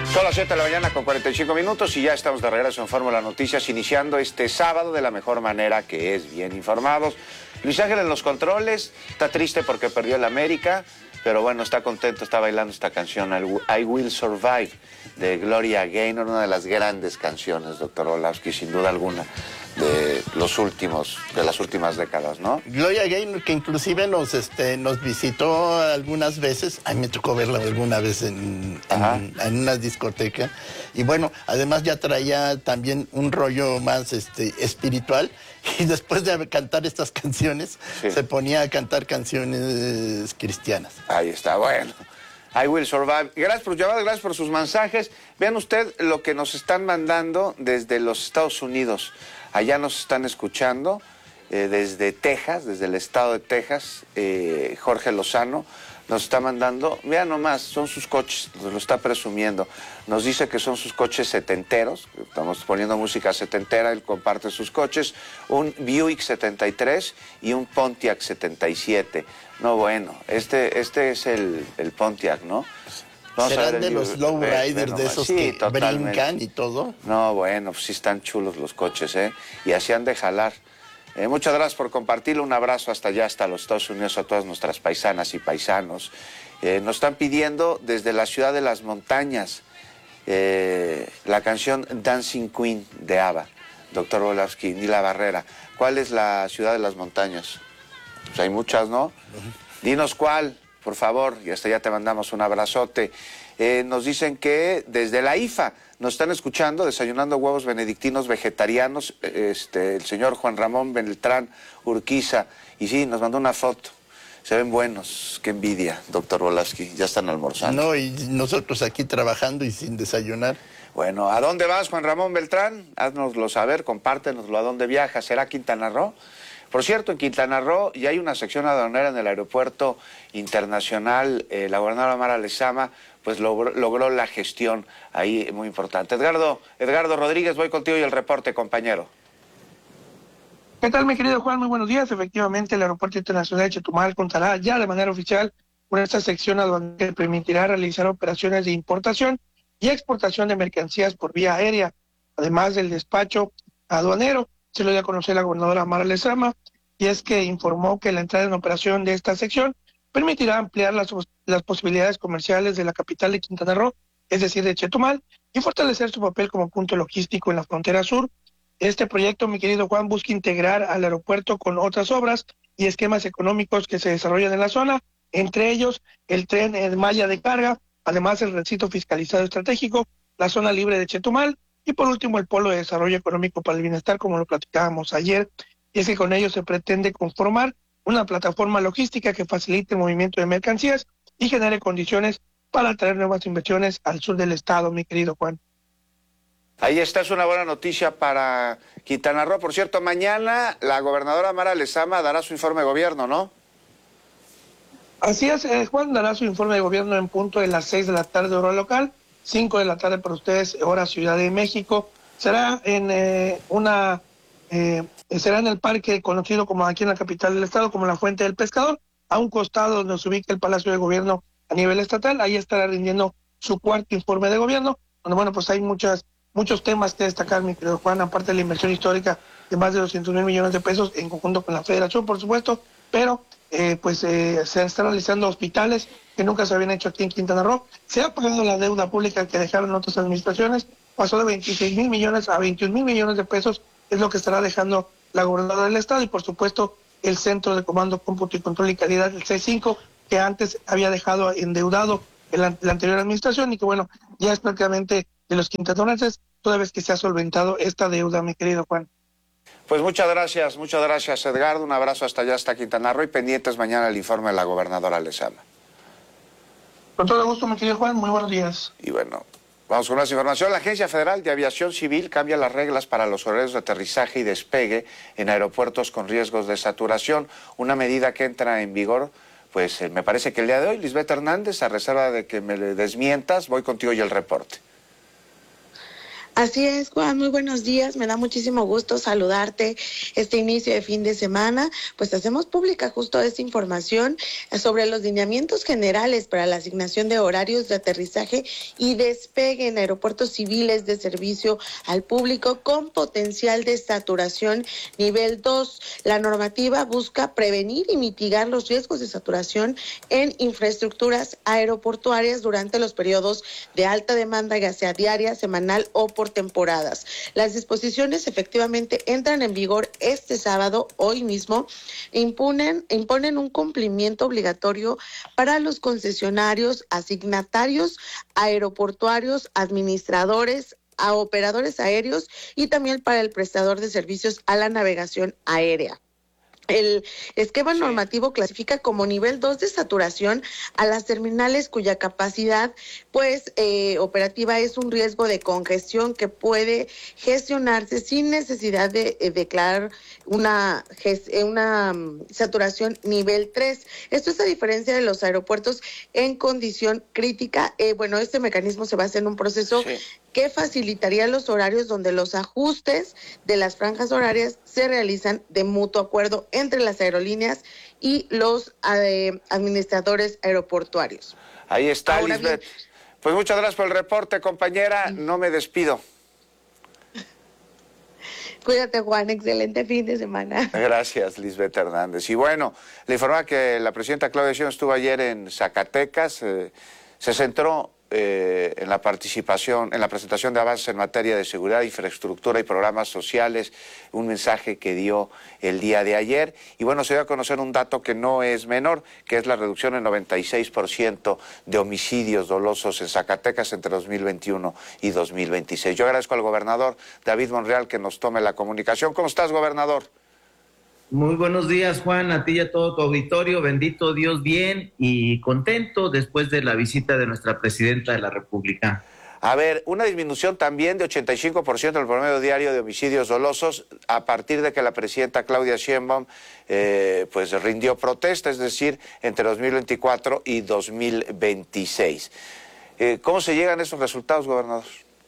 Son las 7 de la mañana con 45 minutos y ya estamos de regreso en Fórmula Noticias, iniciando este sábado de la mejor manera, que es bien informados. Luis Ángel en los controles, está triste porque perdió el América, pero bueno, está contento, está bailando esta canción, I Will Survive, de Gloria Gaynor, una de las grandes canciones, doctor Orlowski, sin duda alguna, de las últimas décadas, ¿no? Gloria Gaynor, que inclusive nos visitó algunas veces. A mí me tocó verla alguna vez en una discoteca. Y bueno, además ya traía también un rollo más espiritual. Y después de cantar estas canciones, sí, se ponía a cantar canciones cristianas. Ahí está, bueno. I Will Survive. Gracias por llamar, gracias por sus mensajes. Vean usted lo que nos están mandando desde los Estados Unidos. Allá nos están escuchando desde Texas, desde el estado de Texas. Jorge Lozano nos está mandando, vean nomás, son sus coches, nos lo está presumiendo. Nos dice que son sus coches setenteros, estamos poniendo música setentera, él comparte sus coches, un Buick 73 y un Pontiac 77. No, bueno, este es el Pontiac, ¿no? Vamos ¿Serán de los lowriders de esos, sí, que totalmente brincan y todo? No, bueno, pues sí están chulos los coches, ¿eh? Y así han de jalar. Muchas gracias por compartirlo. Un abrazo hasta allá, hasta los Estados Unidos, a todas nuestras paisanas y paisanos. Nos están pidiendo desde la ciudad de las montañas la canción Dancing Queen de ABBA, doctor Orlowski, Nila Barrera. ¿Cuál es la ciudad de las montañas? Pues hay muchas, ¿no? Dinos cuál, por favor, y hasta allá te mandamos un abrazote. Nos dicen que desde la IFA nos están escuchando, desayunando huevos benedictinos vegetarianos, el señor Juan Ramón Beltrán Urquiza, y sí, nos mandó una foto. Se ven buenos, qué envidia, doctor Orlowski, ya están almorzando. No, y nosotros aquí trabajando y sin desayunar. Bueno, ¿a dónde vas, Juan Ramón Beltrán? Haznoslo saber, compártenoslo, ¿a dónde viajas? ¿Será Quintana Roo? Por cierto, en Quintana Roo ya hay una sección aduanera en el aeropuerto internacional. La gobernadora Mara Lezama pues logró la gestión ahí muy importante. Edgardo Rodríguez, voy contigo y el reporte, compañero. ¿Qué tal, mi querido Juan? Muy buenos días. Efectivamente, el Aeropuerto Internacional de Chetumal contará ya de manera oficial con esta sección aduanera que permitirá realizar operaciones de importación y exportación de mercancías por vía aérea, además del despacho aduanero. Se lo dio a conocer la gobernadora Mara Lezama, y es que informó que la entrada en operación de esta sección permitirá ampliar las posibilidades comerciales de la capital de Quintana Roo, es decir, de Chetumal, y fortalecer su papel como punto logístico en la frontera sur. Este proyecto, mi querido Juan, busca integrar al aeropuerto con otras obras y esquemas económicos que se desarrollan en la zona, entre ellos el tren en malla de carga, además el recinto fiscalizado estratégico, la zona libre de Chetumal, y por último el polo de desarrollo económico para el bienestar, como lo platicábamos ayer. Y es que con ello se pretende conformar una plataforma logística que facilite el movimiento de mercancías y genere condiciones para atraer nuevas inversiones al sur del estado, mi querido Juan. Ahí está, es una buena noticia para Quintana Roo. Por cierto, mañana la gobernadora Mara Lezama dará su informe de gobierno, ¿no? Así es, Juan, dará su informe de gobierno en punto de las 6 de la tarde, hora local, 5 de la tarde para ustedes, hora Ciudad de México. Será será en el parque conocido como aquí en la capital del estado como la Fuente del Pescador, a un costado donde se ubica el Palacio de Gobierno a nivel estatal. Ahí estará rindiendo su cuarto informe de gobierno, donde bueno, pues hay muchos temas que destacar, mi querido Juan, aparte de la inversión histórica de más de 200,000 millones de pesos en conjunto con la Federación, por supuesto, pero se están realizando hospitales que nunca se habían hecho aquí en Quintana Roo. Se ha pagado la deuda pública que dejaron otras administraciones, pasó de 26,000 millones a 21,000 millones de pesos, es lo que estará dejando la gobernadora del estado, y por supuesto el Centro de Comando, Cómputo y Control y Calidad, el C5, que antes había dejado endeudado la anterior administración, y que bueno, ya es prácticamente de los quintanarroenses, toda vez que se ha solventado esta deuda, mi querido Juan. Pues muchas gracias, Edgardo. Un abrazo hasta allá, hasta Quintana Roo, y pendientes mañana el informe de la gobernadora Lezama. Con todo gusto, mi querido Juan, muy buenos días. Y bueno, vamos con más información. La Agencia Federal de Aviación Civil cambia las reglas para los horarios de aterrizaje y despegue en aeropuertos con riesgos de saturación, una medida que entra en vigor, pues me parece que el día de hoy. Lisbeth Hernández, a reserva de que me desmientas, voy contigo y el reporte. Así es, Juan, muy buenos días, me da muchísimo gusto saludarte este inicio de fin de semana, pues hacemos pública justo esta información sobre los lineamientos generales para la asignación de horarios de aterrizaje y despegue en aeropuertos civiles de servicio al público con potencial de saturación nivel 2. La normativa busca prevenir y mitigar los riesgos de saturación en infraestructuras aeroportuarias durante los periodos de alta demanda, ya sea diaria, semanal o por temporadas. Las disposiciones efectivamente entran en vigor este sábado, hoy mismo, imponen un cumplimiento obligatorio para los concesionarios, asignatarios aeroportuarios, administradores, a operadores aéreos y también para el prestador de servicios a la navegación aérea. El esquema normativo clasifica como nivel 2 de saturación a las terminales cuya capacidad operativa es un riesgo de congestión que puede gestionarse sin necesidad de declarar una saturación nivel 3. Esto es a diferencia de los aeropuertos en condición crítica. Este mecanismo se basa en un proceso que facilitaría los horarios donde los ajustes de las franjas horarias se realizan de mutuo acuerdo entre las aerolíneas y los administradores aeroportuarios. Ahí está, Lisbeth. Pues muchas gracias por el reporte, compañera. No me despido. Cuídate, Juan. Excelente fin de semana. Gracias, Lisbeth Hernández. Y bueno, le informaba que la presidenta Claudia Sheinbaum estuvo ayer en Zacatecas. Se centró en la participación, en la presentación de avances en materia de seguridad, infraestructura y programas sociales, un mensaje que dio el día de ayer. Y bueno, se dio a conocer un dato que no es menor, que es la reducción en 96% de homicidios dolosos en Zacatecas entre 2021 y 2026. Yo agradezco al gobernador David Monreal que nos tome la comunicación. ¿Cómo estás, gobernador? Muy buenos días, Juan, a ti y a todo tu auditorio. Bendito Dios, bien y contento después de la visita de nuestra presidenta de la República. A ver, una disminución también de 85% del promedio diario de homicidios dolosos a partir de que la presidenta Claudia Sheinbaum rindió protesta, es decir, entre 2024 y 2026. ¿Cómo se llegan a esos resultados, gobernador?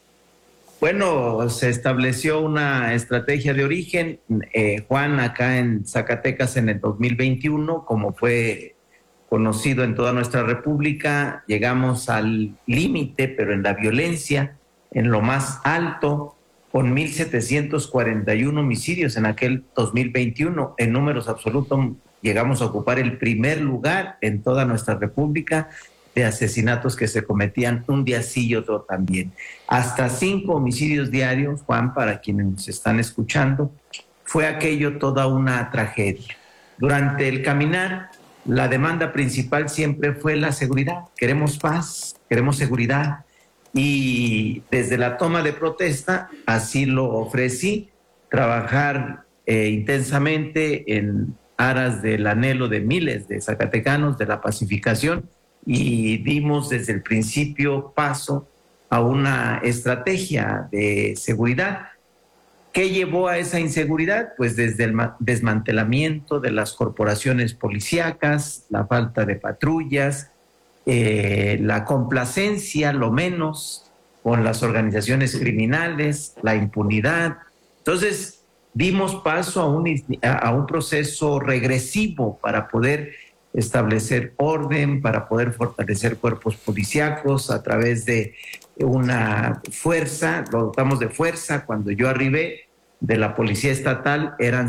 Bueno, se estableció una estrategia de origen, Juan, acá en Zacatecas en el 2021, como fue conocido en toda nuestra república, llegamos al límite, pero en la violencia, en lo más alto, con 1,741 homicidios en aquel 2021. En números absolutos llegamos a ocupar el primer lugar en toda nuestra república de asesinatos que se cometían un día sí y otro también. Hasta 5 homicidios diarios, Juan, para quienes nos están escuchando, fue aquello toda una tragedia. Durante el caminar, la demanda principal siempre fue la seguridad. Queremos paz, queremos seguridad. Y desde la toma de protesta, así lo ofrecí, trabajar intensamente en aras del anhelo de miles de zacatecanos, de la pacificación, y dimos desde el principio paso a una estrategia de seguridad. ¿Qué llevó a esa inseguridad? Pues desde el desmantelamiento de las corporaciones policíacas, la falta de patrullas, la complacencia, lo menos, con las organizaciones criminales, la impunidad. Entonces, dimos paso a un proceso regresivo para poder establecer orden, para poder fortalecer cuerpos policíacos a través de una fuerza. Lo dotamos de fuerza. Cuando yo arribé de la Policía Estatal eran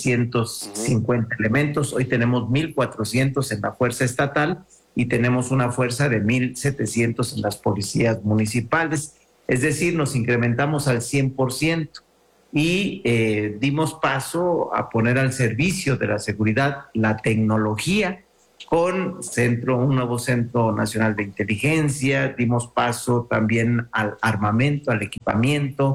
750 elementos, hoy tenemos 1,400 en la Fuerza Estatal y tenemos una fuerza de 1,700 en las policías municipales, es decir, nos incrementamos al 100%. Y dimos paso a poner al servicio de la seguridad la tecnología con un nuevo Centro Nacional de Inteligencia. Dimos paso también al armamento, al equipamiento.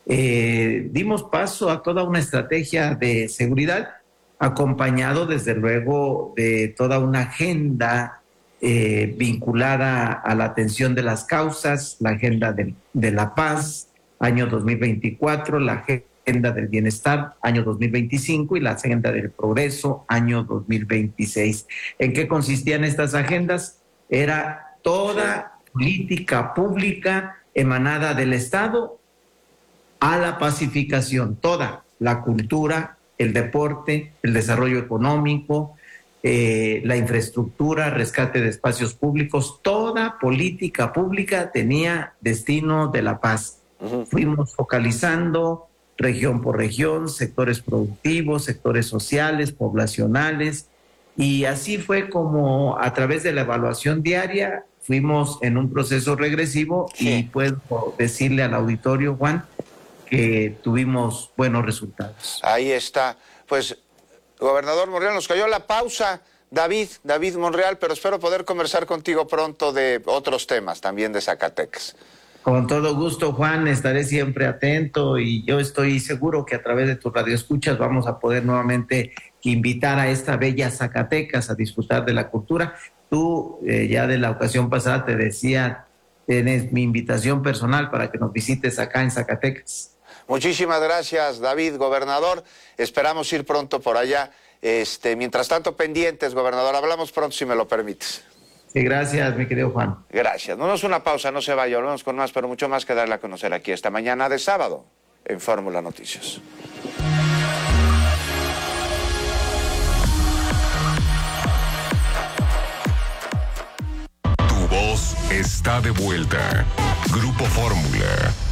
Dimos paso a toda una estrategia de seguridad, acompañado desde luego de toda una agenda vinculada a la atención de las causas, la agenda de la paz, año 2024, la agenda del bienestar, año 2025, y la agenda del progreso, año 2026. ¿En qué consistían estas agendas? Era toda política pública emanada del Estado a la pacificación, toda la cultura, el deporte, el desarrollo económico, la infraestructura, rescate de espacios públicos, toda política pública tenía destino de la paz. Fuimos focalizando región por región, sectores productivos, sectores sociales, poblacionales, y así fue como a través de la evaluación diaria fuimos en un proceso regresivo. Sí. Y puedo decirle al auditorio, Juan, que tuvimos buenos resultados. Ahí está. Pues, gobernador Monreal, nos cayó la pausa, David Monreal, pero espero poder conversar contigo pronto de otros temas, también de Zacatecas. Con todo gusto, Juan, estaré siempre atento y yo estoy seguro que a través de tu radioescuchas vamos a poder nuevamente invitar a esta bella Zacatecas a disfrutar de la cultura. Tú, ya de la ocasión pasada te decía, tienes mi invitación personal para que nos visites acá en Zacatecas. Muchísimas gracias, David, gobernador. Esperamos ir pronto por allá. Mientras tanto, pendientes, gobernador. Hablamos pronto, si me lo permites. Sí, gracias, mi querido Juan. Gracias. Nos damos una pausa, no se vaya. Volvemos con más, pero mucho más que darle a conocer aquí esta mañana de sábado en Fórmula Noticias. Tu voz está de vuelta. Grupo Fórmula.